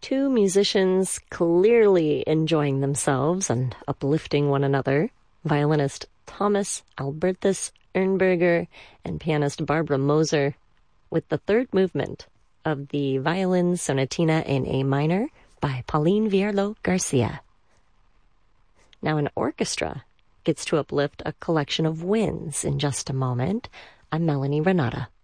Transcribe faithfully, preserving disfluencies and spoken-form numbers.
Two musicians clearly enjoying themselves and uplifting one another, violinist Thomas Albertus Ernberger and pianist Barbara Moser, with the third movement of the Violin Sonatina in A minor by Pauline Vierlo Garcia. Now an orchestra gets to uplift a collection of winds in just a moment. I'm Melanie Renata.